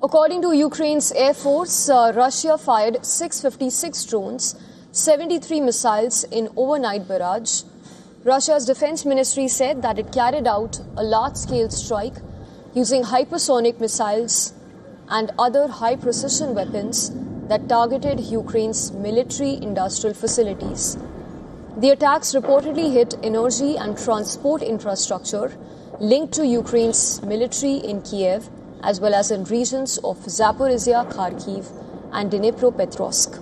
According to Ukraine's Air Force, Russia fired 656 drones, 73 missiles in overnight barrage. Russia's defense ministry said that it carried out a large-scale strike using hypersonic missiles and other high-precision weapons that targeted Ukraine's military-industrial facilities. The attacks reportedly hit energy and transport infrastructure linked to Ukraine's military in Kiev, as well as in regions of Zaporizhia, Kharkiv, and Dnipropetrovsk.